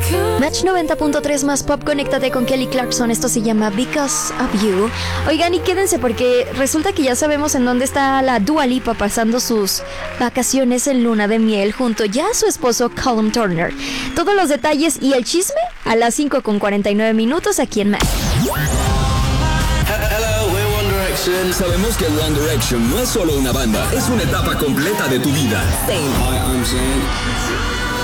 Match 90.3 más pop, conéctate con Kelly Clarkson. Esto se llama Because of You. Oigan, y quédense porque resulta que ya sabemos en dónde está la Dua Lipa pasando sus vacaciones en luna de miel junto ya a su esposo Callum Turner. Todos los detalles y el chisme a las 5:49 aquí en Match. Hello, we're One Direction. Sabemos que One Direction no es solo una banda, es una etapa completa de tu vida. Hi, I'm Zayn.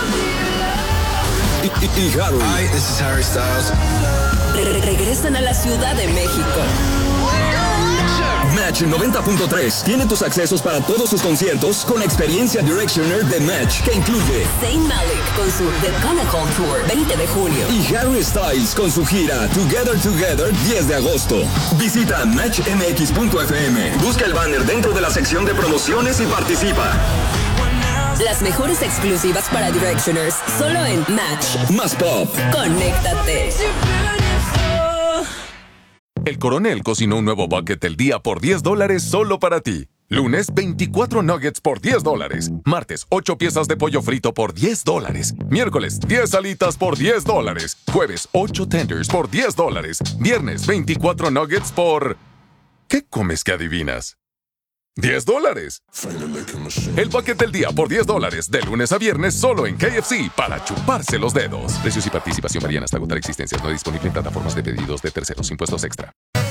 Y Harry. Hi, this is Harry Styles. Regresan a la Ciudad de México. Match 90.3 tiene tus accesos para todos sus conciertos con experiencia Directioner de Match, que incluye Zayn Malik con su The Gonna Home Tour 20 de junio y Harry Styles con su gira Together 10 de agosto. Visita matchmx.fm, busca el banner dentro de la sección de promociones y participa. Las mejores exclusivas para Directioners, solo en Match. Más pop. Conéctate. El Coronel cocinó un nuevo bucket del día por $10 solo para ti. Lunes, 24 nuggets por $10. Martes, 8 piezas de pollo frito por $10. Miércoles, 10 alitas por $10. Jueves, 8 tenders por $10. Viernes, 24 nuggets por... ¿Qué comes que adivinas? $10. El bucket del día por $10, de lunes a viernes solo en KFC para chuparse los dedos. Precios y participación varían hasta agotar existencias. No disponible en plataformas de pedidos de terceros. Impuestos extra.